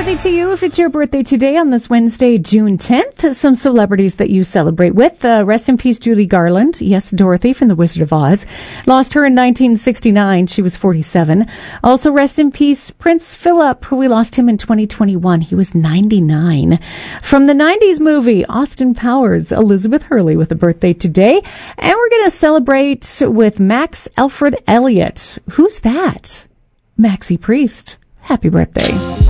birthday to you if it's your birthday today on this Wednesday, June 10th. Some celebrities that you celebrate with. Rest in peace, Judy Garland. Yes, Dorothy from The Wizard of Oz. Lost her in 1969. She was 47. Also, rest in peace, Prince Philip. We lost him in 2021. He was 99. From the 90s movie, Austin Powers, Elizabeth Hurley with a birthday today. And we're going to celebrate with Max Alfred Elliott. Who's that? Maxie Priest. Happy birthday.